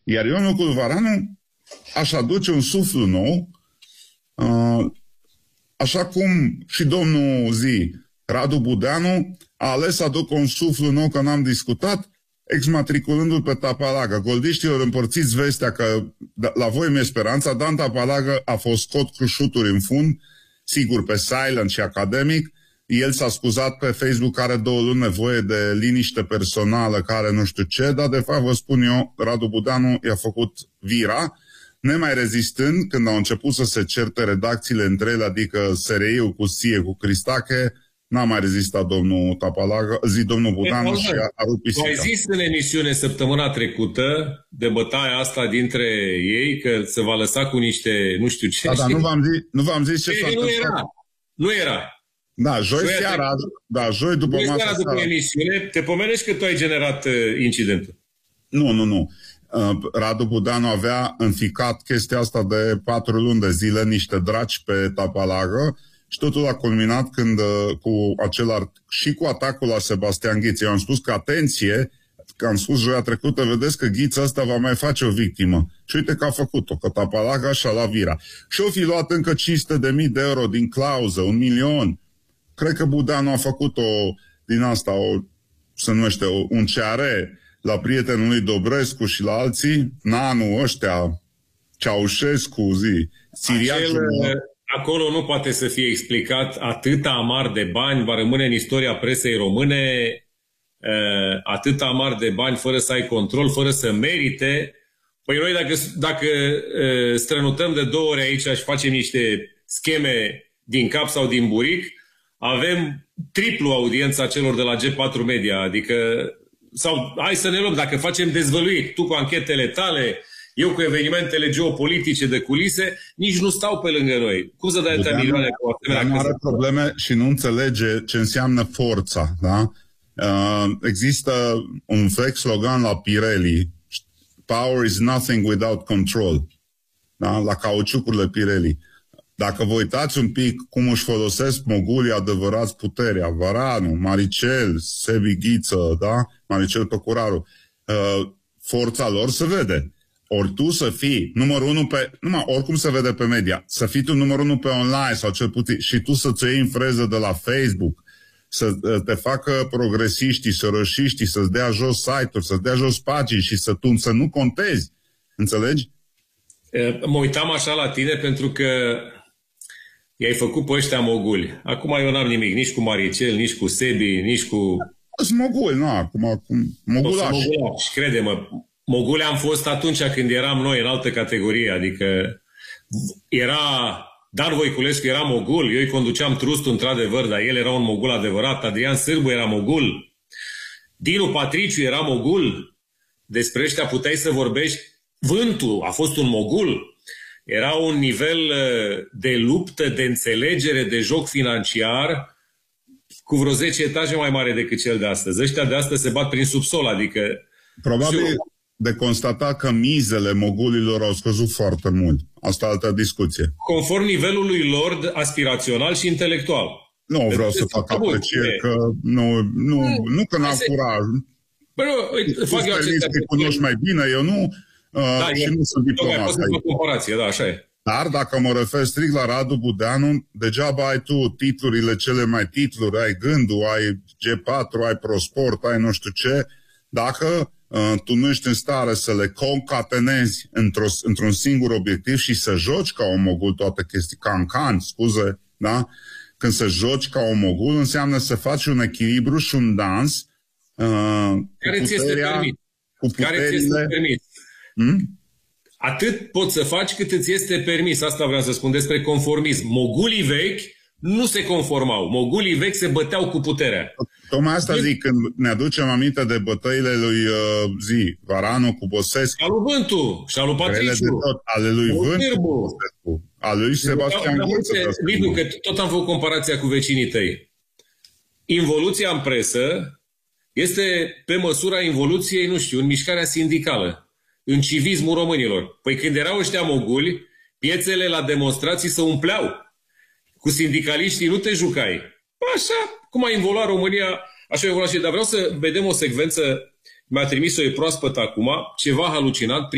Iar Ion Lucu Varanu aș aduce un suflu nou, așa cum și domnul Radu Budeanu a ales să aducă un suflu nou, că n-am discutat, exmatriculându-l pe Tapalaga. Goldiștilor, împărțiți vestea că la voi mi-e speranța. Dan Tapalaga a fost scot cu șuturi în fund, sigur pe silent și academic. El s-a scuzat pe Facebook că are 2 luni nevoie de liniște personală, care nu știu ce, dar de fapt vă spun eu, Radu Budeanu i-a făcut vira, nemai rezistând când au început să se certe redacțiile între ele, adică SRI-ul cu Sie, cu Cristache, n-a mai rezistat domnul Tapalaga, domnul Budeanu și a rupt pisica. Tu ai zis în emisiune săptămâna trecută de bătaia asta dintre ei, că se va lăsa cu niște nu știu ce. Da, dar nu v-am zis ce s-a întâmplat. Nu era. Da, joi după masă seara. După emisiune, te pomenești că tu ai generat incidentul. Nu. Radu Budeanu avea înficat chestia asta de 4 luni de zile, niște draci pe Tapalaga, și totul a culminat când și cu atacul la Sebastian Ghiță. Eu am spus că atenție, că am spus joia trecută, vedeți că Ghiță ăsta va mai face o victimă. Și uite că a făcut-o, că Tapalaga și-a luat vira. Și-o fi luat încă 500.000 de euro din clauză, 1.000.000. Cred că Budeanu a făcut-o din asta, se numește un CR la prietenul lui Dobrescu și la alții, Nanu, ăștia, Ceaușescu, Siriacul. Acolo nu poate să fie explicat atâta amar de bani, va rămâne în istoria presei române, atâta amar de bani fără să ai control, fără să merite. Păi noi dacă strănutăm de 2 ori aici și facem niște scheme din cap sau din buric, avem triplu audiența celor de la G4 Media, adică, sau hai să ne luăm, dacă facem dezvăluiri, tu cu anchetele tale, eu cu evenimentele geopolitice de culise, nici nu stau pe lângă noi. Cum să dai atâtea milioane cu asemenea? Nu are probleme și nu înțelege ce înseamnă forța, da? Există un vechi slogan la Pirelli, power is nothing without control, da? La cauciucurile Pirelli. Dacă vă uitați un pic cum își folosesc mogulii adevărați puterea, Varanu, Maricel, Sebi Ghiță, da? Maricel Tocuraru, forța lor se vede. Ori tu să fii numărul 1 oricum se vede pe media, să fii tu numărul 1 pe online sau cel puțin, și tu să-ți iei în freză de la Facebook, să te facă progresiștii, sărășiștii, să-ți dea jos site-uri, să-ți dea jos pagini și să nu contezi. Înțelegi? Mă uitam așa la tine pentru că i-ai făcut pe ăștia moguli. Acum eu n-am nimic, nici cu Maricel, nici cu Sebi, nici cu... Sunt moguli, nu, acum mogulași. Crede-mă, moguli am fost atunci când eram noi în altă categorie, adică era... Dan Voiculescu era mogul, eu îi conduceam trustul într-adevăr, dar el era un mogul adevărat, Adrian Sârbu era mogul, Dinu Patriciu era mogul, despre ăștia puteai să vorbești, Vântul a fost un mogul, era un nivel de luptă, de înțelegere, de joc financiar cu vreo 10 etaje mai mare decât cel de astăzi. Ăștia de astăzi se bat prin subsol, adică... Probabil de constatat că mizele mogulilor au scăzut foarte mult. Asta e altă discuție. Conform nivelului lor aspirațional și intelectual. Nu vreau să fac aprecieri, că nu că n-am curaj. Bă, nu, fac eu acestea. Te cunoști mai bine, eu nu... și nu sunt diplomat aici. Comparație, da, așa e. Dar dacă mă refer strict la Radu Budeanu, degeaba ai tu titlurile cele mai titluri, ai Gândul, ai G4, ai ProSport, ai nu știu ce, dacă tu nu ești în stare să le concatenezi într-un singur obiectiv și să joci ca un mogul toate chestii, scuze, da? Când să joci ca un mogul, înseamnă să faci un echilibru și un dans care ți este permis. Care ți este permis. Atât poți să faci cât îți este permis. Asta vreau să spun despre conformism. Mogulii vechi nu se conformau. Mogulii vechi se băteau cu puterea. Tocmai asta zic, când ne aducem aminte de bătăile lui Varanu cu Băsescu. Și al lui Vântu, și al lui Patriciu. Ale lui Vântu, al lui Sebastian Ghiță. Liviu, că tot am făcut comparația cu vecinii tăi. Involuția în presă este pe măsura involuției, nu știu, în mișcarea sindicală, în civismul românilor. Păi când erau ăștia moguli, piețele la demonstrații se umpleau. Cu sindicaliștii nu te jucai. Așa, cum a involat România, așa a involat și... Dar vreau să vedem o secvență, mi-a trimis-o, e proaspăt acum, ceva halucinant.